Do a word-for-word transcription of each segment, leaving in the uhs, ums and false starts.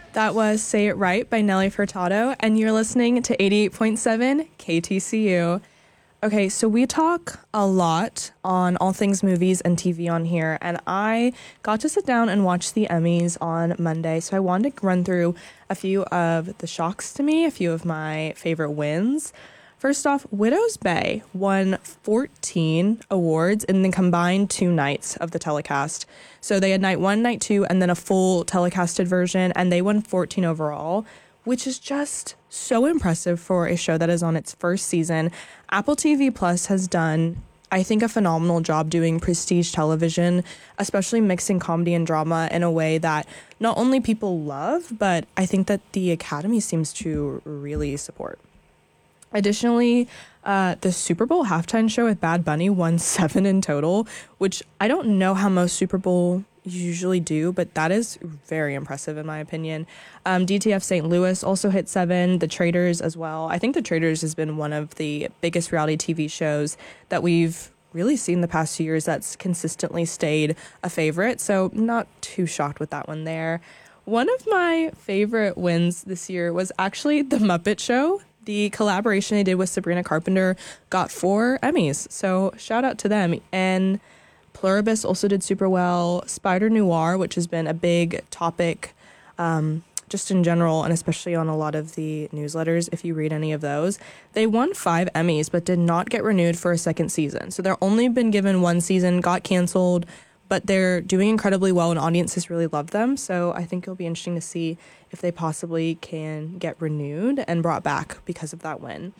That was Say It Right by Nelly Furtado, and you're listening to eighty-eight point seven K T C U. Okay, so we talk a lot on all things movies and T V on here, and I got to sit down and watch the Emmys on Monday, so I wanted to run through a few of the shocks to me, a few of my favorite wins. First off, Widow's Bay won fourteen awards in the combined two nights of the telecast. So they had night one, night two, and then a full telecasted version, and they won fourteen overall, which is just so impressive for a show that is on its first season. Apple T V Plus has done, I think, a phenomenal job doing prestige television, especially mixing comedy and drama in a way that not only people love, but I think that the Academy seems to really support. Additionally, uh, the Super Bowl halftime show with Bad Bunny won seven in total, which I don't know how most Super Bowl usually do, but that is very impressive in my opinion. Um, D T F Saint Louis also hit seven, The Traitors as well. I think The Traitors has been one of the biggest reality T V shows that we've really seen the past few years that's consistently stayed a favorite, so not too shocked with that one there. One of my favorite wins this year was actually The Muppet Show. The collaboration they did with Sabrina Carpenter got four Emmys, so shout out to them. And Pluribus also did super well. Spider Noir, which has been a big topic um, just in general, and especially on a lot of the newsletters, if you read any of those, they won five Emmys but did not get renewed for a second season. So they're only been given one season, got canceled, but they're doing incredibly well and audiences really love them. So I think it'll be interesting to see if they possibly can get renewed and brought back because of that win.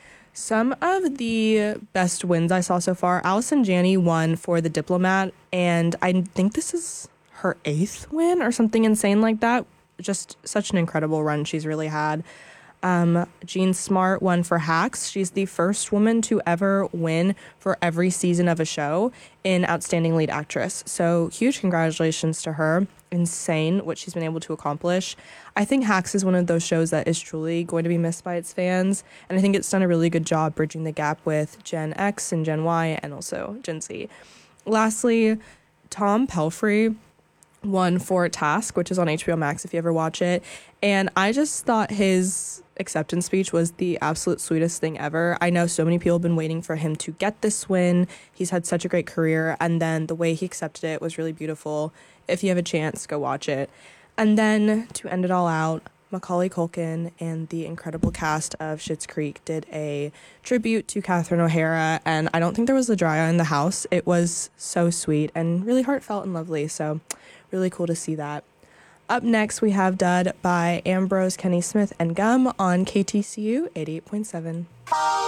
Some of the best wins I saw so far, Allison Janney won for The Diplomat, and I think this is her eighth win or something insane like that. Just such an incredible run she's really had. Um, Jean Smart won for Hacks. She's the first woman to ever win for every season of a show in Outstanding Lead Actress. So huge congratulations to her. Insane what she's been able to accomplish. I think Hacks is one of those shows that is truly going to be missed by its fans. And I think it's done a really good job bridging the gap with Gen X and Gen Y and also Gen Z. Lastly, Tom Pelphrey won for Task, which is on H B O Max if you ever watch it. And I just thought his acceptance speech was the absolute sweetest thing ever. I know so many people have been waiting for him to get this win. He's had such a great career, and then the way he accepted it was really beautiful. If you have a chance, go watch it. And then to end it all out, Macaulay Culkin and the incredible cast of Schitt's Creek did a tribute to Catherine O'Hara, and I don't think there was a dry eye in the house. It was so sweet and really heartfelt and lovely, so really cool to see that. Up next, we have Dud by Ambrose, Kenny Smith, and Gum on K T C U eighty-eight point seven.